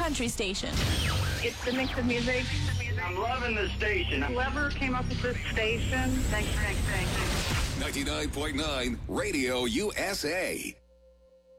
country station. It's the mix of music. I'm loving the station. Whoever came up with this station, thanks. 99.9 Radio USA.